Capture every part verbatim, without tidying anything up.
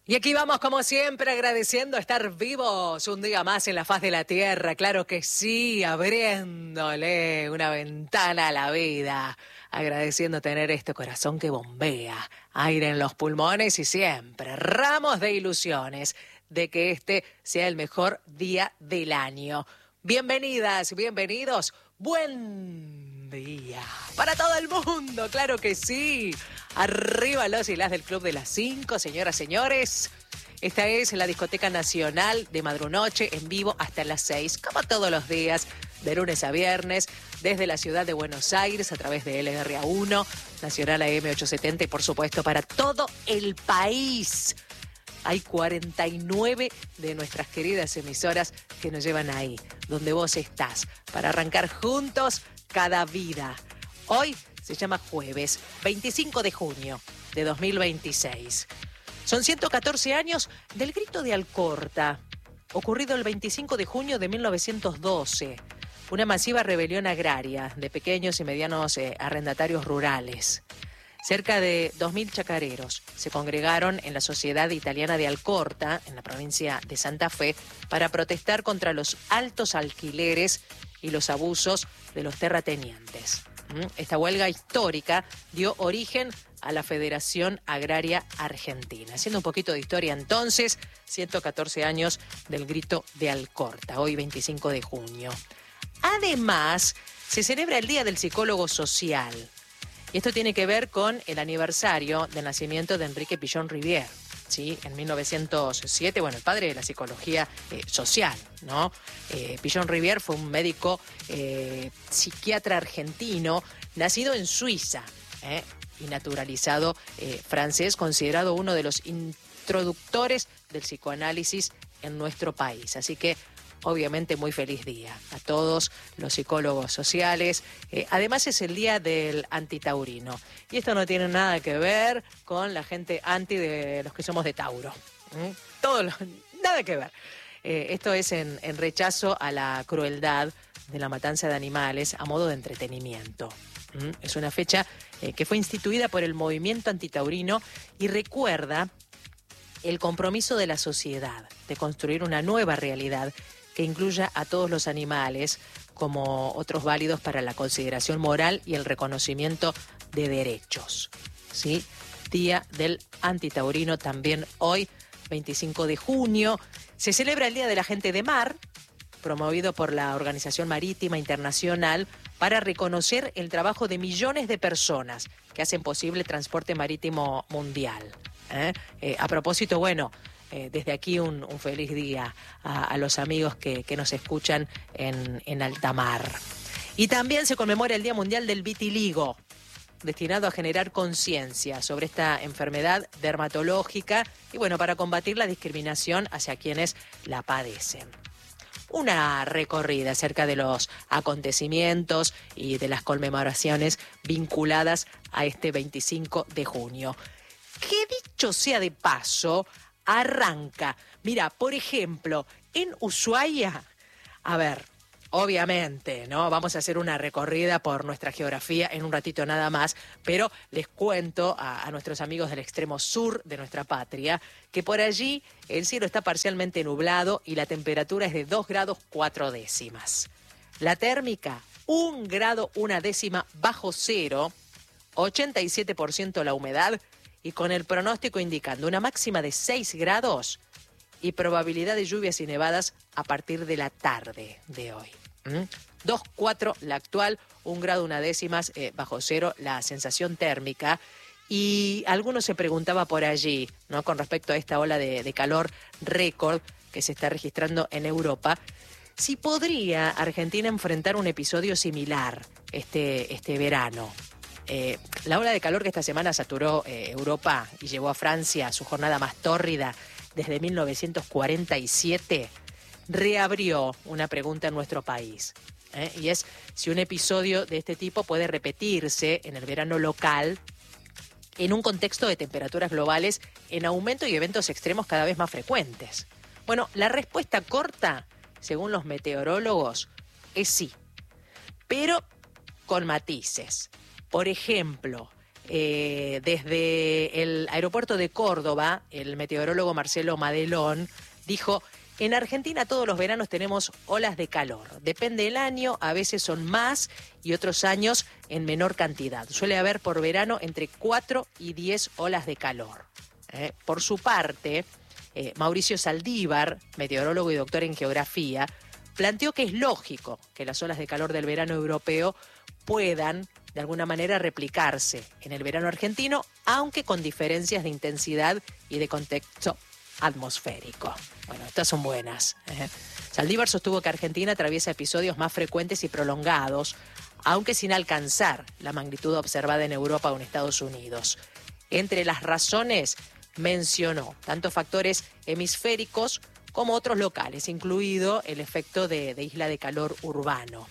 Y aquí vamos, como siempre, agradeciendo estar vivos un día más en la faz de la tierra. Claro que sí, abriéndole una ventana a la vida. Agradeciendo tener este corazón que bombea, aire en los pulmones y siempre ramos de ilusiones de que este sea el mejor día del año. Bienvenidas, bienvenidos. Buen día para todo el mundo, claro que sí. Arriba los y las del Club de las Cinco, señoras, señores. Esta es la Discoteca Nacional de Madrunoche, en vivo hasta las seis, como todos los días, de lunes a viernes, desde la ciudad de Buenos Aires, a través de L R A uno, Nacional A M ochocientos setenta y, por supuesto, para todo el país. Hay cuarenta y nueve de nuestras queridas emisoras que nos llevan ahí, donde vos estás, para arrancar juntos cada vida. Hoy se llama jueves, veinticinco de junio de dos mil veintiséis. Son ciento catorce años del Grito de Alcorta, ocurrido el veinticinco de junio de mil novecientos doce. Una masiva rebelión agraria de pequeños y medianos eh, arrendatarios rurales. Cerca de dos mil chacareros se congregaron en la Sociedad Italiana de Alcorta, en la provincia de Santa Fe, para protestar contra los altos alquileres y los abusos de los terratenientes. Esta huelga histórica dio origen a la Federación Agraria Argentina. Haciendo un poquito de historia entonces, ciento catorce años del Grito de Alcorta, hoy veinticinco de junio. Además, se celebra el Día del Psicólogo Social. Y esto tiene que ver con el aniversario del nacimiento de Enrique Pillon Rivière, ¿sí? En mil novecientos siete, bueno, el padre de la psicología eh, social, ¿no? Eh, Pillon Rivière fue un médico eh, psiquiatra argentino, nacido en Suiza, ¿eh? y naturalizado eh, francés, considerado uno de los introductores del psicoanálisis en nuestro país. Así que, obviamente, muy feliz día a todos los psicólogos sociales. Eh, además, es el día del antitaurino. Y esto no tiene nada que ver con la gente anti de los que somos de Tauro. ¿Mm? Todo lo, nada que ver. Eh, esto es en, en rechazo a la crueldad de la matanza de animales a modo de entretenimiento. ¿Mm? Es una fecha eh, que fue instituida por el movimiento antitaurino y recuerda el compromiso de la sociedad de construir una nueva realidad que incluya a todos los animales como otros válidos para la consideración moral y el reconocimiento de derechos. ¿Sí? Día del antitaurino también hoy, veinticinco de junio. Se celebra el Día de la Gente de Mar, promovido por la Organización Marítima Internacional para reconocer el trabajo de millones de personas que hacen posible el transporte marítimo mundial. ¿Eh? Eh, a propósito, bueno, Eh, desde aquí un, un feliz día a, a los amigos que, que nos escuchan en, en alta mar. Y también se conmemora el Día Mundial del Vitiligo, destinado a generar conciencia sobre esta enfermedad dermatológica y, bueno, para combatir la discriminación hacia quienes la padecen. Una recorrida acerca de los acontecimientos y de las conmemoraciones vinculadas a este veinticinco de junio. Que dicho sea de paso, arranca. Mira, por ejemplo, en Ushuaia, a ver, obviamente, ¿no? Vamos a hacer una recorrida por nuestra geografía en un ratito nada más, pero les cuento a, a nuestros amigos del extremo sur de nuestra patria que por allí el cielo está parcialmente nublado y la temperatura es de dos grados cuatro décimas. La térmica, un grado una décima bajo cero, ochenta y siete por ciento la humedad, y con el pronóstico indicando una máxima de seis grados y probabilidad de lluvias y nevadas a partir de la tarde de hoy. ¿Mm? dos coma cuatro la actual, un grado una décimas eh, bajo cero la sensación térmica. Y algunos se preguntaba por allí, ¿no? Con respecto a esta ola de, de calor récord que se está registrando en Europa, si podría Argentina enfrentar un episodio similar este, este verano. Eh, la ola de calor que esta semana saturó eh, Europa y llevó a Francia a su jornada más tórrida desde mil novecientos cuarenta y siete, reabrió una pregunta en nuestro país. ¿eh? Y es si un episodio de este tipo puede repetirse en el verano local en un contexto de temperaturas globales en aumento y eventos extremos cada vez más frecuentes. Bueno, la respuesta corta, según los meteorólogos, es sí, pero con matices. Por ejemplo, Eh, desde el aeropuerto de Córdoba, el meteorólogo Marcelo Madelón dijo: en Argentina todos los veranos tenemos olas de calor. Depende del año, a veces son más y otros años en menor cantidad. Suele haber por verano entre cuatro y diez olas de calor. Eh, por su parte, eh, Mauricio Saldívar, meteorólogo y doctor en geografía, planteó que es lógico que las olas de calor del verano europeo puedan, de alguna manera, replicarse en el verano argentino, aunque con diferencias de intensidad y de contexto atmosférico. Bueno, estas son buenas. ¿eh? Saldívar sostuvo que Argentina atraviesa episodios más frecuentes y prolongados, aunque sin alcanzar la magnitud observada en Europa o en Estados Unidos. Entre las razones mencionó tanto factores hemisféricos como otros locales, incluido el efecto de, de isla de calor urbano.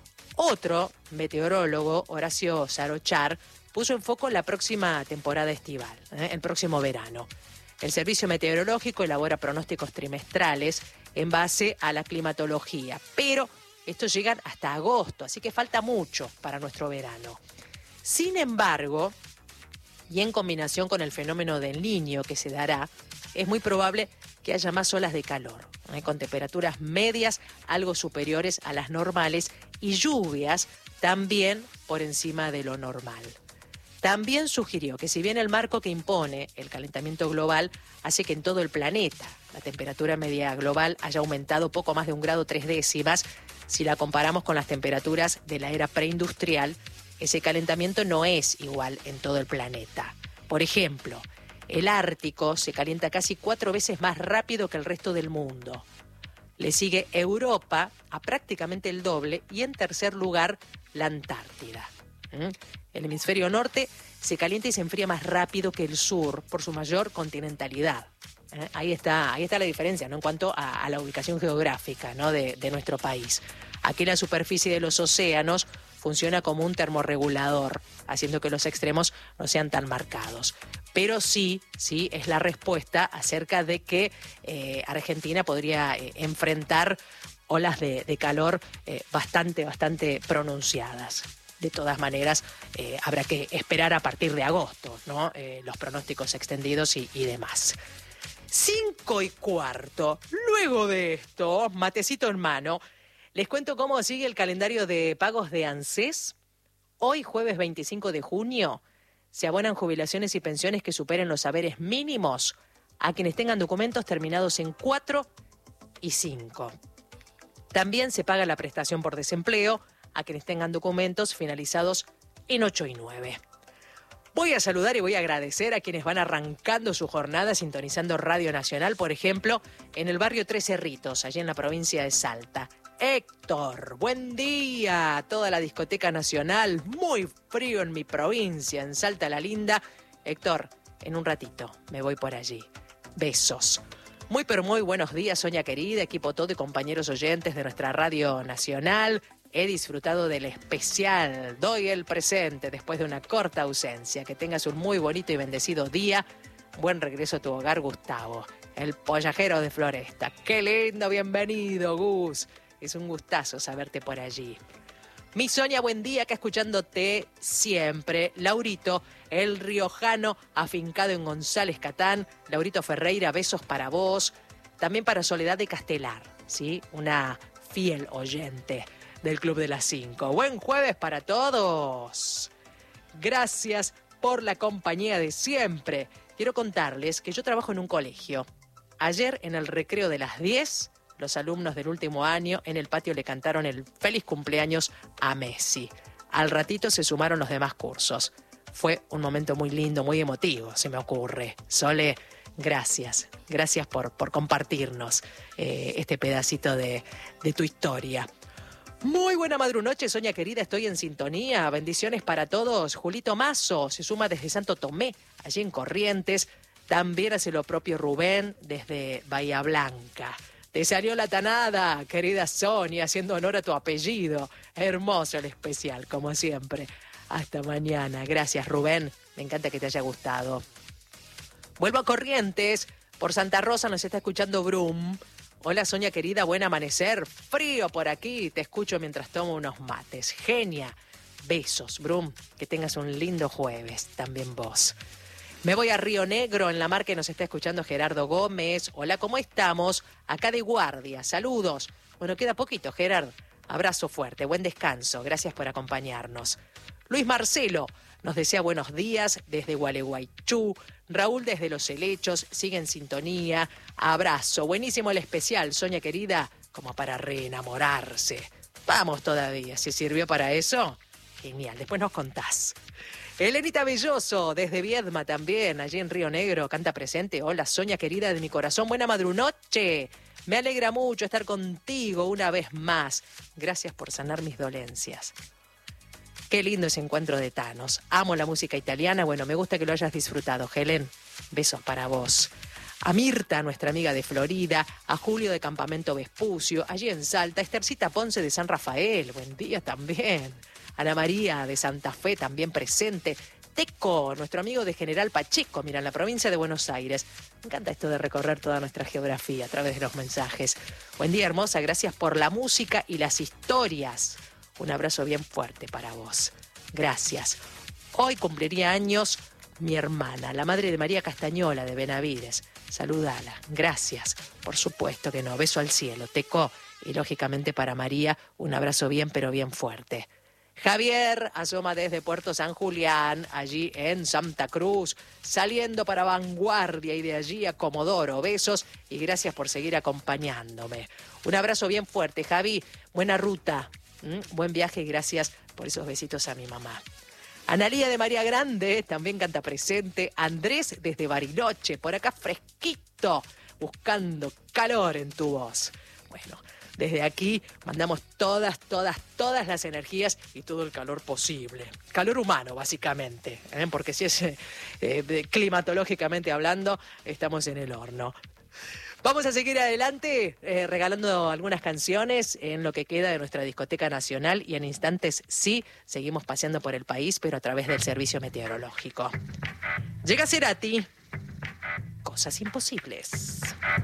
Otro meteorólogo, Horacio Sarochar, puso en foco la próxima temporada estival, ¿eh? el próximo verano. El Servicio Meteorológico elabora pronósticos trimestrales en base a la climatología, pero estos llegan hasta agosto, así que falta mucho para nuestro verano. Sin embargo, y en combinación con el fenómeno del Niño que se dará, es muy probable que haya más olas de calor, ¿eh? con temperaturas medias algo superiores a las normales y lluvias también por encima de lo normal. También sugirió que si bien el marco que impone el calentamiento global hace que en todo el planeta la temperatura media global haya aumentado poco más de un grado tres décimas, si la comparamos con las temperaturas de la era preindustrial, ese calentamiento no es igual en todo el planeta. Por ejemplo, el Ártico se calienta casi cuatro veces más rápido que el resto del mundo. Le sigue Europa a prácticamente el doble y en tercer lugar la Antártida. ¿Mm? El hemisferio norte se calienta y se enfría más rápido que el sur por su mayor continentalidad. ¿Eh? Ahí está, ahí está la diferencia, ¿no? En cuanto a, a la ubicación geográfica, ¿no? de, de nuestro país. Aquí la superficie de los océanos funciona como un termorregulador, haciendo que los extremos no sean tan marcados. Pero sí, sí es la respuesta acerca de que eh, Argentina podría eh, enfrentar olas de, de calor eh, bastante, bastante pronunciadas. De todas maneras, eh, habrá que esperar a partir de agosto, ¿no? Eh, los pronósticos extendidos y, y demás. Cinco y cuarto. Luego de esto, matecito en mano, les cuento cómo sigue el calendario de pagos de ANSES. Hoy, jueves veinticinco de junio, se abonan jubilaciones y pensiones que superen los saberes mínimos a quienes tengan documentos terminados en cuatro y cinco. También se paga la prestación por desempleo a quienes tengan documentos finalizados en ocho y nueve. Voy a saludar y voy a agradecer a quienes van arrancando su jornada sintonizando Radio Nacional, por ejemplo, en el barrio Tres Cerritos, allí en la provincia de Salta. Héctor, buen día. Toda la discoteca nacional, muy frío en mi provincia, en Salta la Linda. Héctor, en un ratito me voy por allí. Besos. Muy pero muy buenos días, Sonia querida, equipo todo y compañeros oyentes de nuestra Radio Nacional. He disfrutado del especial. Doy el presente después de una corta ausencia. Que tengas un muy bonito y bendecido día. Buen regreso a tu hogar, Gustavo, el pollajero de Floresta. ¡Qué lindo! Bienvenido, Gus. Es un gustazo saberte por allí. Mi Sonia, buen día, acá escuchándote siempre. Laurito, el riojano afincado en González Catán. Laurito Ferreira, besos para vos. También para Soledad de Castelar, ¿sí? Una fiel oyente del Club de las Cinco. Buen jueves para todos. Gracias por la compañía de siempre. Quiero contarles que yo trabajo en un colegio. Ayer, en el recreo de las diez, los alumnos del último año en el patio le cantaron el feliz cumpleaños a Messi. Al ratito se sumaron los demás cursos. Fue un momento muy lindo, muy emotivo, se me ocurre. Sole, gracias. Gracias por, por compartirnos eh, este pedacito de, de tu historia. Muy buena madrunoche, Sonia querida, estoy en sintonía. Bendiciones para todos. Julito Mazo se suma desde Santo Tomé, allí en Corrientes. También hace lo propio Rubén desde Bahía Blanca. Te salió la tanada, querida Sonia, haciendo honor a tu apellido. Hermoso el especial, como siempre. Hasta mañana. Gracias, Rubén. Me encanta que te haya gustado. Vuelvo a Corrientes. Por Santa Rosa nos está escuchando Brum. Hola, Sonia querida, buen amanecer. Frío por aquí. Te escucho mientras tomo unos mates. Genia. Besos, Brum. Que tengas un lindo jueves, también vos. Me voy a Río Negro, en la mar que nos está escuchando Gerardo Gómez. Hola, ¿cómo estamos? Acá de guardia, saludos. Bueno, queda poquito, Gerardo. Abrazo fuerte, buen descanso, gracias por acompañarnos. Luis Marcelo nos desea buenos días desde Gualeguaychú. Raúl desde Los Helechos, sigue en sintonía. Abrazo, buenísimo el especial, Soña querida, como para reenamorarse. Vamos todavía, ¿se sirvió para eso? Genial, después nos contás. Elenita Belloso, desde Viedma también, allí en Río Negro, canta presente. Hola, Soña querida de mi corazón, buena madrunoche. Me alegra mucho estar contigo una vez más. Gracias por sanar mis dolencias. Qué lindo ese encuentro de Thanos. Amo la música italiana. Bueno, me gusta que lo hayas disfrutado, Helen. Besos para vos. A Mirta, nuestra amiga de Florida, a Julio de Campamento Vespucio, allí en Salta, Estercita Ponce de San Rafael, buen día también. Ana María de Santa Fe, también presente. Teco, nuestro amigo de General Pacheco, mira, en la provincia de Buenos Aires. Me encanta esto de recorrer toda nuestra geografía a través de los mensajes. Buen día, hermosa, gracias por la música y las historias. Un abrazo bien fuerte para vos. Gracias. Hoy cumpliría años mi hermana, la madre de María Castañola de Benavides. Saludala. Gracias. Por supuesto que no. Beso al cielo. Teco. Y lógicamente para María, un abrazo bien, pero bien fuerte. Javier asoma desde Puerto San Julián, allí en Santa Cruz, saliendo para Vanguardia y de allí a Comodoro. Besos y gracias por seguir acompañándome. Un abrazo bien fuerte, Javi. Buena ruta. ¿Mm? Buen viaje y gracias por esos besitos a mi mamá. Analía de María Grande también canta presente. Andrés desde Bariloche, por acá fresquito, buscando calor en tu voz. Bueno, desde aquí mandamos todas, todas, todas las energías y todo el calor posible. Calor humano, básicamente, ¿eh? Porque si es eh, climatológicamente hablando, estamos en el horno. Vamos a seguir adelante eh, regalando algunas canciones en lo que queda de nuestra discoteca nacional y en instantes sí, seguimos paseando por el país, pero a través del servicio meteorológico. Llega Cerati, Cosas Imposibles.